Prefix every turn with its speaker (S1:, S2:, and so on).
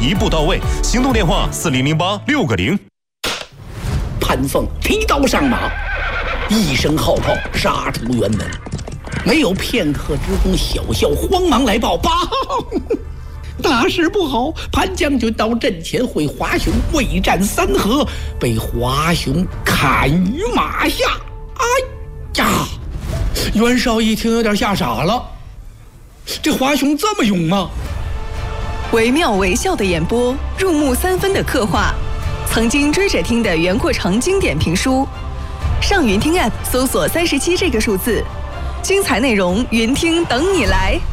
S1: 一步到位。行动电话4008-6个0。
S2: 潘凤提刀上马，一声号炮杀出辕门，没有片刻之功，小校慌忙来报：大事不好！潘将军到阵前会华雄未战3合，被华雄砍于马下。哎呀！袁绍一听有点吓傻了，这华雄这么勇吗？
S3: 惟妙惟肖的演播，入木3分的刻画，曾经追着听的袁阔成经典评书。上云听 App 搜索37这个数字，精彩内容云听等你来。